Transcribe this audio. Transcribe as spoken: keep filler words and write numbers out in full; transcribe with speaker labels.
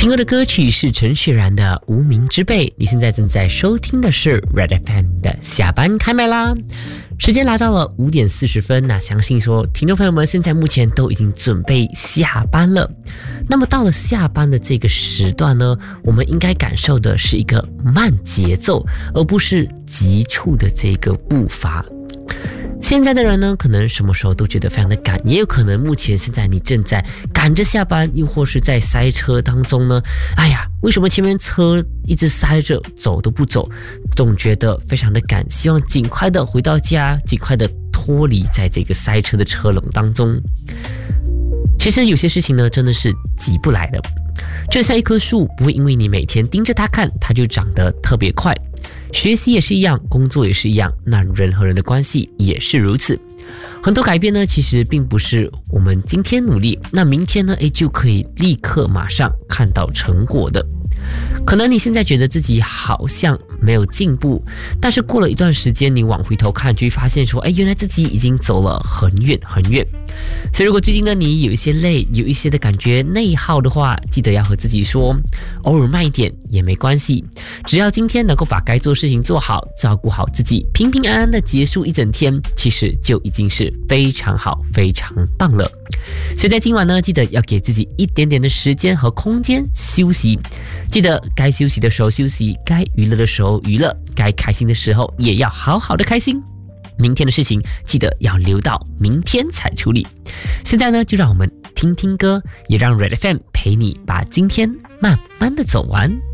Speaker 1: 听过的歌曲是陈雪然的《无名之辈》，你现在正在收听的是 Red F M 的下班开麦啦。时间来到了五点四十分，那相信说听众朋友们现在目前都已经准备下班了。那么到了下班的这个时段呢，我们应该感受的是一个慢节奏，而不是急促的这个步伐。现在的人呢，可能什么时候都觉得非常的赶，也有可能目前现在你正在赶着下班，又或是在塞车当中呢。哎呀，为什么前面车一直塞着，走都不走，总觉得非常的赶，希望尽快的回到家，尽快的脱离在这个塞车的车龙当中。其实有些事情呢，真的是急不来的。就像一棵树，不会因为你每天盯着它看，它就长得特别快。学习也是一样，工作也是一样，那人和人的关系也是如此。很多改变呢，其实并不是我们今天努力，那明天呢，诶就可以立刻马上看到成果的。可能你现在觉得自己好像没有进步，但是过了一段时间，你往回头看，就会发现说，哎，原来自己已经走了很远很远。所以如果最近呢，你有一些累，有一些的感觉内耗的话，记得要和自己说，偶尔慢一点也没关系，只要今天能够把该做的事情做好，照顾好自己，平平安安的结束一整天，其实就已经是非常好非常棒了。所以在今晚呢，记得要给自己一点点的时间和空间休息，记得该休息的时候休息，该娱乐的时候娱乐，该开心的时候也要好好的开心。明天的事情记得要留到明天才处理。现在呢，就让我们听听歌，也让 Red F M 陪你把今天慢慢的走完。